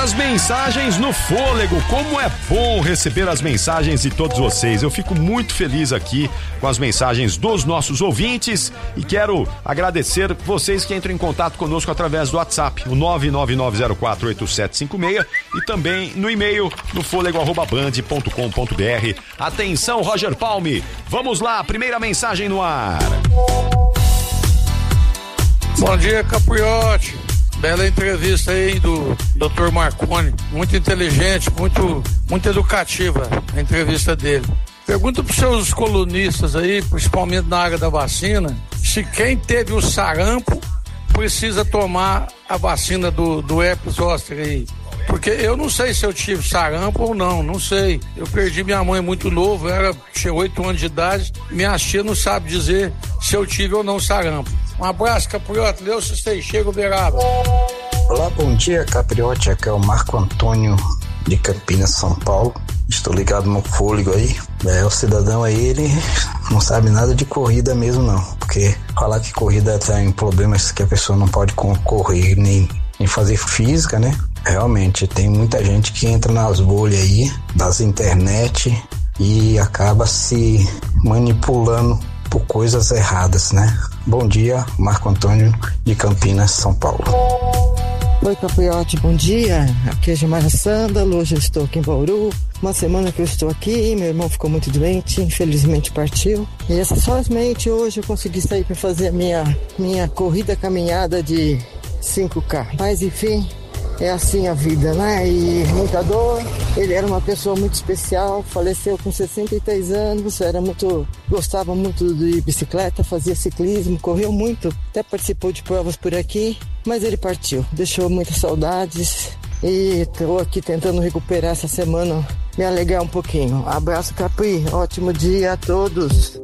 As mensagens no fôlego, como é bom receber as mensagens de todos vocês. Eu fico muito feliz aqui com as mensagens dos nossos ouvintes e quero agradecer vocês que entram em contato conosco através do WhatsApp, o 999048756 e também no e-mail no fôlego@band.com.br. Atenção, Roger Palme, vamos lá, primeira mensagem no ar. Bom dia, Capriotti. Bela entrevista aí do Dr. Marconi, muito inteligente, muito educativa a entrevista dele. Pergunta para os seus colunistas aí, principalmente na área da vacina, se quem teve o sarampo precisa tomar a vacina do herpes zoster aí. Porque eu não sei se eu tive sarampo ou não sei. Eu perdi minha mãe muito novo, tinha 8 anos de idade, minha tia não sabe dizer se eu tive ou não sarampo. Um abraço, Capriotti, Leucio Teixeira, Uberaba. Olá, bom dia, Capriotti, aqui é o Marco Antônio de Campinas, São Paulo. Estou ligado no fôlego aí. O cidadão aí, ele não sabe nada de corrida mesmo não, porque falar que corrida tem problemas que a pessoa não pode correr nem fazer física, né? Realmente, tem muita gente que entra nas bolhas aí, das internet e acaba se manipulando por coisas erradas, né? Bom dia, Marco Antônio de Campinas, São Paulo. Oi, Capriotti, bom dia. Aqui é Gilmara Sândalo, hoje eu estou aqui em Bauru. Uma semana que eu estou aqui, meu irmão ficou muito doente, infelizmente partiu. E somente hoje eu consegui sair para fazer a minha corrida caminhada de 5K. Mas enfim, é assim a vida, né? E muita dor. Ele era uma pessoa muito especial, faleceu com 63 anos, gostava muito de bicicleta, fazia ciclismo, correu muito, até participou de provas por aqui, mas ele partiu, deixou muitas saudades e estou aqui tentando recuperar essa semana, me alegrar um pouquinho. Abraço, Capri, ótimo dia a todos.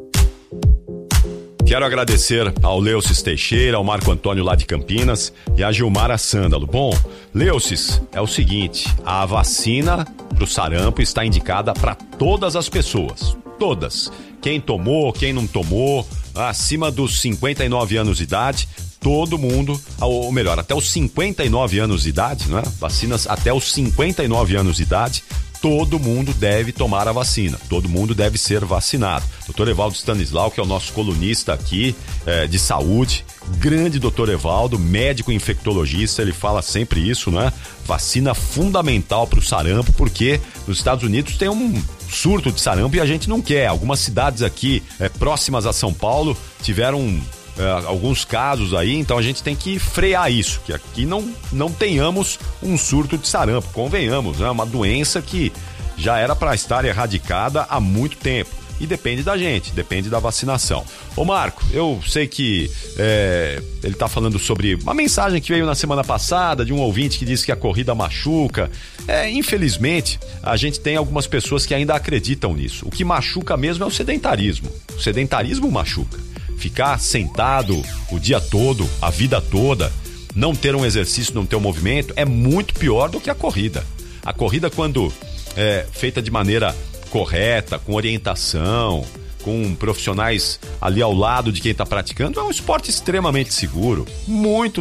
Quero agradecer ao Leucis Teixeira, ao Marco Antônio lá de Campinas e a Gilmara Sândalo. Bom, Leucis, é o seguinte, a vacina pro sarampo está indicada para todas as pessoas, todas. Quem tomou, quem não tomou, acima dos 59 anos de idade, todo mundo, ou melhor, até os 59 anos de idade, né? Vacinas até os 59 anos de idade, todo mundo deve tomar a vacina, todo mundo deve ser vacinado. Dr. Evaldo Stanislau, que é o nosso colunista aqui de saúde, grande Dr. Evaldo, médico infectologista, ele fala sempre isso, né? Vacina fundamental para o sarampo, porque nos Estados Unidos tem um surto de sarampo e a gente não quer. Algumas cidades aqui próximas a São Paulo tiveram alguns casos aí, então a gente tem que frear isso, que aqui não tenhamos um surto de sarampo, convenhamos, né? Uma doença que já era para estar erradicada há muito tempo e depende da gente, depende da vacinação. Ô Marco, eu sei que ele tá falando sobre uma mensagem que veio na semana passada de um ouvinte que disse que a corrida machuca. Infelizmente, a gente tem algumas pessoas que ainda acreditam nisso. O que machuca mesmo é o sedentarismo. O sedentarismo machuca. Ficar sentado o dia todo, a vida toda, não ter um exercício, não ter um movimento, é muito pior do que a corrida. A corrida, quando é feita de maneira correta, com orientação, com profissionais ali ao lado de quem está praticando, é um esporte extremamente seguro, muito,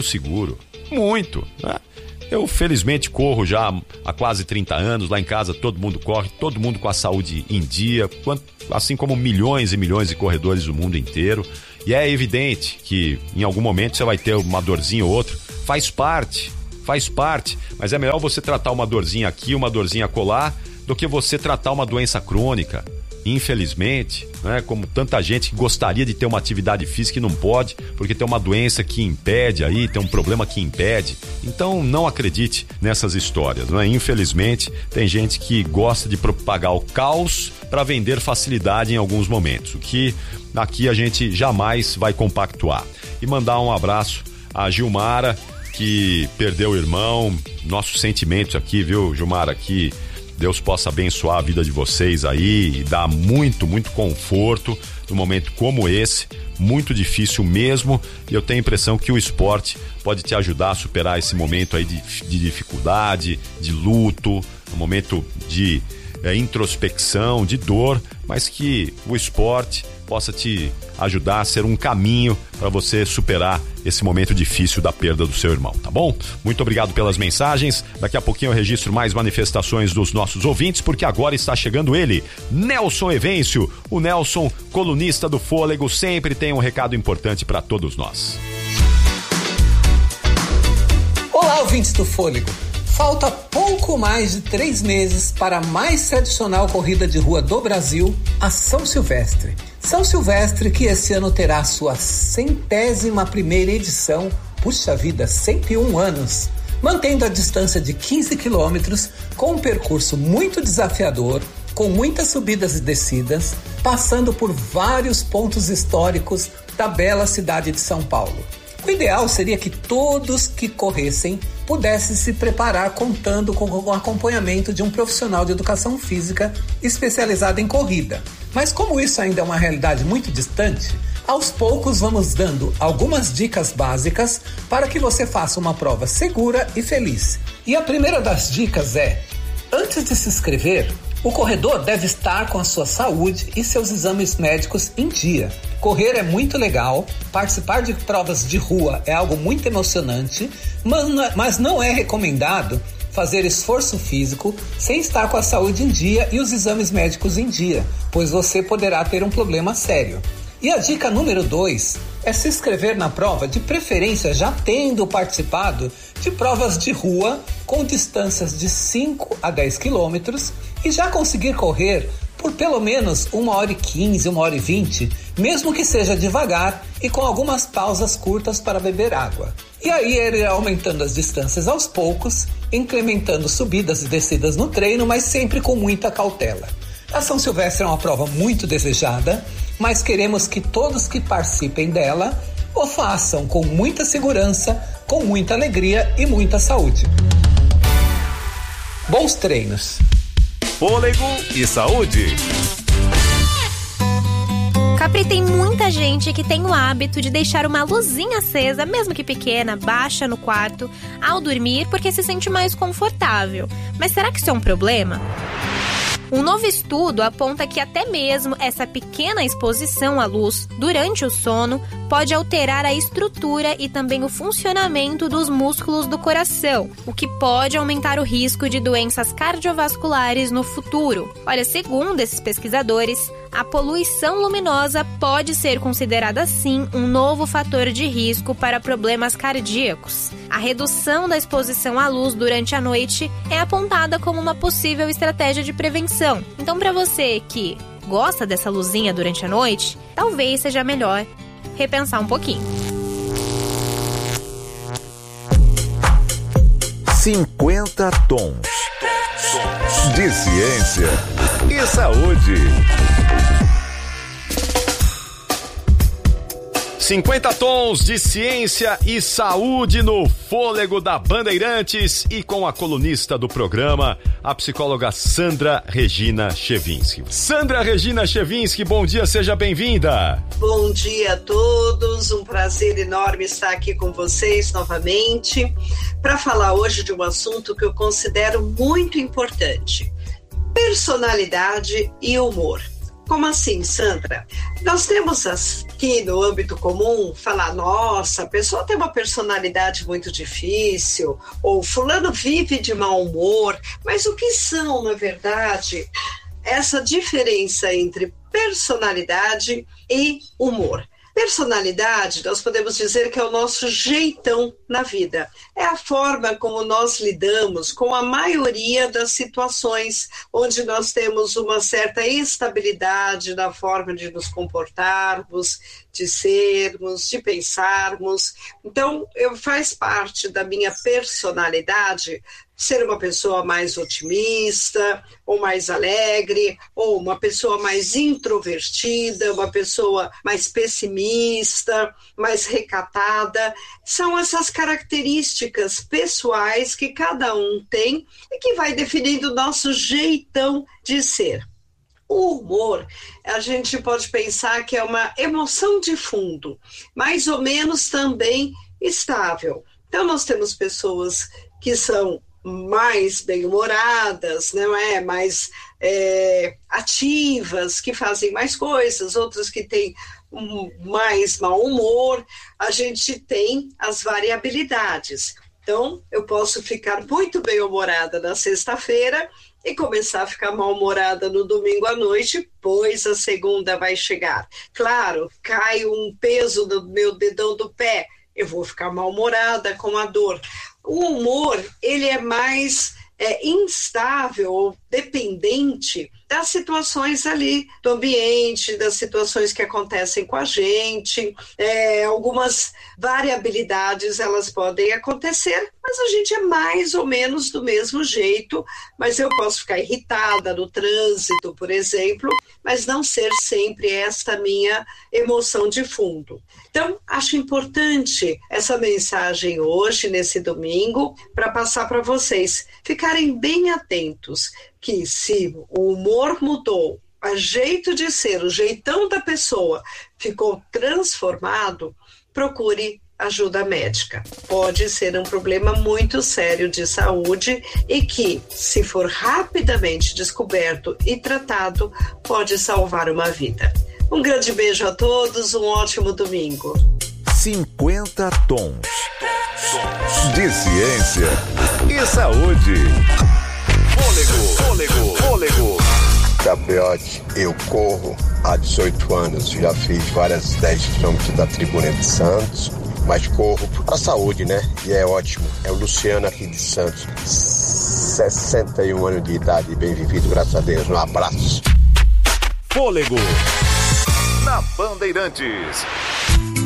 né? Eu felizmente corro já há quase 30 anos, lá em casa todo mundo corre, todo mundo com a saúde em dia, assim como milhões e milhões de corredores do mundo inteiro. E é evidente que em algum momento você vai ter uma dorzinha ou outra, faz parte, mas é melhor você tratar uma dorzinha aqui, uma dorzinha acolá, do que você tratar uma doença crônica. Infelizmente, né, como tanta gente que gostaria de ter uma atividade física e não pode, porque tem uma doença que impede aí, tem um problema que impede. Então não acredite nessas histórias, né? Infelizmente, tem gente que gosta de propagar o caos para vender facilidade em alguns momentos, o que aqui a gente jamais vai compactuar. E mandar um abraço a Gilmara, que perdeu o irmão, nossos sentimentos aqui, viu, Gilmara, que Deus possa abençoar a vida de vocês aí e dar muito, muito conforto num momento como esse, muito difícil mesmo, e eu tenho a impressão que o esporte pode te ajudar a superar esse momento aí de dificuldade, de luto, um momento de introspecção, de dor, mas que o esporte possa te ajudar a ser um caminho para você superar esse momento difícil da perda do seu irmão, tá bom? Muito obrigado pelas mensagens. Daqui a pouquinho eu registro mais manifestações dos nossos ouvintes, porque agora está chegando ele, Nelson Evêncio. O Nelson, colunista do Fôlego, sempre tem um recado importante para todos nós. Olá, ouvintes do Fôlego. Falta pouco mais de 3 meses para a mais tradicional corrida de rua do Brasil, a São Silvestre. São Silvestre que esse ano terá sua 101ª edição, puxa vida, 101 anos, mantendo a distância de 15 quilômetros, com um percurso muito desafiador, com muitas subidas e descidas, passando por vários pontos históricos da bela cidade de São Paulo. O ideal seria que todos que corressem pudessem se preparar contando com o acompanhamento de um profissional de educação física especializado em corrida. Mas como isso ainda é uma realidade muito distante, aos poucos vamos dando algumas dicas básicas para que você faça uma prova segura e feliz. E a primeira das dicas é: antes de se inscrever, o corredor deve estar com a sua saúde e seus exames médicos em dia. Correr é muito legal, participar de provas de rua é algo muito emocionante, mas não é recomendado fazer esforço físico sem estar com a saúde em dia e os exames médicos em dia, pois você poderá ter um problema sério. E a dica número 2 é se inscrever na prova, de preferência já tendo participado de provas de rua com distâncias de 5 a 10 quilômetros e já conseguir correr por pelo menos 1h15, 1h20, mesmo que seja devagar e com algumas pausas curtas para beber água. E aí ir aumentando as distâncias aos poucos, incrementando subidas e descidas no treino, mas sempre com muita cautela. A São Silvestre é uma prova muito desejada, mas queremos que todos que participem dela o façam com muita segurança, com muita alegria e muita saúde. Bons treinos! Fôlego e saúde. Capri, tem muita gente que tem o hábito de deixar uma luzinha acesa, mesmo que pequena, baixa no quarto, ao dormir, porque se sente mais confortável. Mas será que isso é um problema? Um novo estudo aponta que até mesmo essa pequena exposição à luz durante o sono pode alterar a estrutura e também o funcionamento dos músculos do coração, o que pode aumentar o risco de doenças cardiovasculares no futuro. Olha, segundo esses pesquisadores, a poluição luminosa pode ser considerada sim um novo fator de risco para problemas cardíacos. A redução da exposição à luz durante a noite é apontada como uma possível estratégia de prevenção. Então, para você que gosta dessa luzinha durante a noite, talvez seja melhor repensar um pouquinho. 50 tons de ciência e saúde. 50 tons de ciência e saúde no Fôlego da Bandeirantes e com a colunista do programa, a psicóloga Sandra Regina Chevinski. Sandra Regina Chevinski, bom dia, seja bem-vinda. Bom dia a todos, um prazer enorme estar aqui com vocês novamente para falar hoje de um assunto que eu considero muito importante: personalidade e humor. Como assim, Sandra? Nós temos aqui no âmbito comum falar: nossa, a pessoa tem uma personalidade muito difícil, ou fulano vive de mau humor. Mas o que são, na verdade, essa diferença entre personalidade e humor? Personalidade, nós podemos dizer que é o nosso jeitão na vida. É a forma como nós lidamos com a maioria das situações onde nós temos uma certa estabilidade na forma de nos comportarmos, de sermos, de pensarmos. Então, faz parte da minha personalidade ser uma pessoa mais otimista, ou mais alegre, ou uma pessoa mais introvertida, uma pessoa mais pessimista, mais recatada. São essas características pessoais que cada um tem e que vai definindo o nosso jeitão de ser. O humor, a gente pode pensar que é uma emoção de fundo, mais ou menos também estável. Então, nós temos pessoas que são mais bem-humoradas, não é? Mais ativas, que fazem mais coisas, outras que têm mais mau humor. A gente tem as variabilidades. Então, eu posso ficar muito bem-humorada na sexta-feira e começar a ficar mal-humorada no domingo à noite, pois a segunda vai chegar. Claro, cai um peso no meu dedão do pé, eu vou ficar mal-humorada com a dor. O humor, ele é mais instável, dependente das situações ali do ambiente, das situações que acontecem com a gente. Algumas variabilidades elas podem acontecer, mas a gente é mais ou menos do mesmo jeito. Mas eu posso ficar irritada no trânsito, por exemplo, mas não ser sempre esta minha emoção de fundo. Então, acho importante essa mensagem hoje, nesse domingo, para passar para vocês ficarem bem atentos que se o humor mudou, o jeito de ser, o jeitão da pessoa ficou transformado, procure ajuda médica. Pode ser um problema muito sério de saúde e que, se for rapidamente descoberto e tratado, pode salvar uma vida. Um grande beijo a todos, um ótimo domingo. 50 tons de ciência e saúde. Fôlego. Capriotti, eu corro há 18 anos, já fiz várias 10 quilômetros da Tribuna de Santos, mas corro para a saúde, né? E é ótimo. É o Luciano aqui de Santos, 61 anos de idade, bem vivido, graças a Deus. Um abraço. Fôlego na Bandeirantes.